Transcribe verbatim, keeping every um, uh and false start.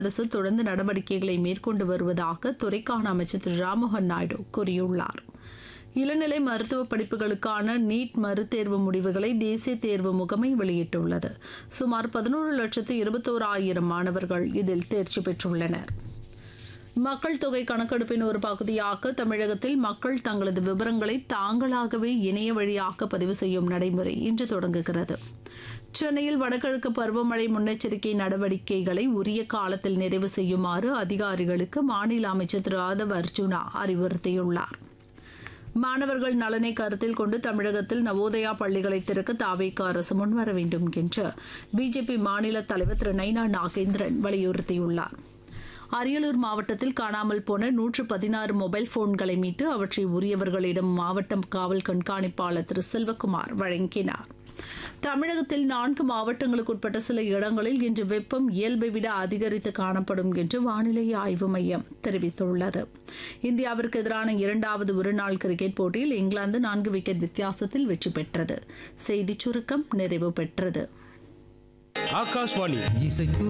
அரசு தொடர்ந்து நடவடிக்கைகளை மேற்கொண்டு வருவதாக துறைக்கான அமைச்சர் திரு ராம்மோகன் நாயுடு கூறியுள்ளார். இளநிலை மருத்துவ படிப்புகளுக்கான நீட் மறுதேர்வு முடிவுகளை தேசிய தேர்வு முகமை வெளியிட்டுள்ளது. சுமார் பதினோரு லட்சத்து இருபத்தோராயிரம் மாணவர்கள் இதில் தேர்ச்சி பெற்றுள்ளனர். மக்கள் தொகை கணக்கெடுப்பின் ஒரு பகுதியாக தமிழகத்தில் மக்கள் தங்களது விவரங்களை தாங்களாகவே இணைய வழியாக பதிவு செய்யும் நடைமுறை இன்று தொடங்குகிறது. சென்னையில் வடகிழக்கு பருவமழை முன்னெச்சரிக்கை நடவடிக்கைகளை உரிய காலத்தில் நிறைவு செய்யுமாறு அதிகாரிகளுக்கு மாநில அமைச்சர் திரு ஆதவ் அர்ஜுனா அறிவுறுத்தியுள்ளார். மாணவர்கள் நலனை கருத்தில் கொண்டு தமிழகத்தில் நவோதயா பள்ளிகளை திறக்க தாவேக அரசு முன்வர வேண்டும் என்று பிஜேபி மாநில தலைவர் திரு நைனா நாகேந்திரன் வலியுறுத்தியுள்ளார். அரியலூர் மாவட்டத்தில் காணாமல் போன நூற்று பதினாறு மொபைல் போன்களை மீட்டு அவற்றை உரியவர்களிடம் மாவட்ட காவல் கண்காணிப்பாளர் திரு செல்வகுமார் வழங்கினார். தமிழகத்தில் நான்கு மாவட்டங்களுக்கு உட்பட்ட சில இடங்களில் இன்று வெப்பம் இயல்பை விட அதிகரித்து காணப்படும் என்று வானிலை ஆய்வு மையம் தெரிவித்துள்ளது. இந்தியாவிற்கு எதிரான இரண்டாவது ஒருநாள் கிரிக்கெட் போட்டியில் இங்கிலாந்து நான்கு விக்கெட் வித்தியாசத்தில் வெற்றி பெற்றது. செய்திச் சுருக்கம் நிறைவு பெற்றது. ஆகாஷ்வாணி